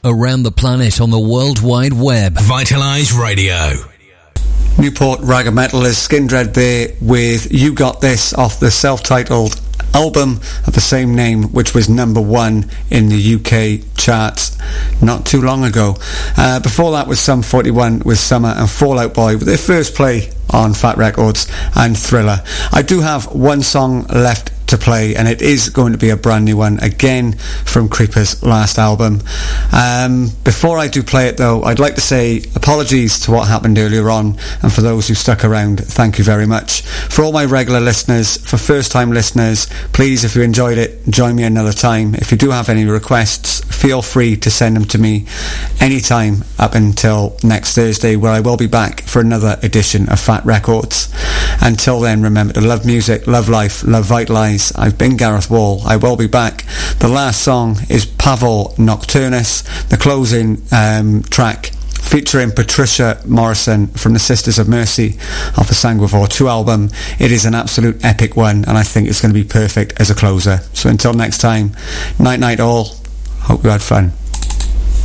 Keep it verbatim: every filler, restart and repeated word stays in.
around the planet on the World Wide Web. Vitalize Radio. Newport Ragga Metal is Skindred there with You Got This off the self-titled album of the same name, which was number one in the U K charts not too long ago. Uh, before that was Sum forty-one with Summer and Fall Out Boy with their first play on Fat Records and Thriller. I do have one song left to play, and it is going to be a brand new one again from Creeper's last album. Um, before I do play it though, I'd like to say apologies to what happened earlier on, and for those who stuck around, thank you very much. For all my regular listeners, for first time listeners, please, if you enjoyed it, join me another time. If you do have any requests, feel free to send them to me anytime up until next Thursday, where I will be back for another edition of Fat Records. Until then, remember to love music, love life, love Vitalize. I've been Gareth Wall. I will be back. The last song is Pavor Nocturnus, the closing um, track featuring Patricia Morrison from the Sisters of Mercy off the Sanguivore two album. It is an absolute epic one, and I think it's going to be perfect as a closer. So until next time, night night all. Hope you had fun.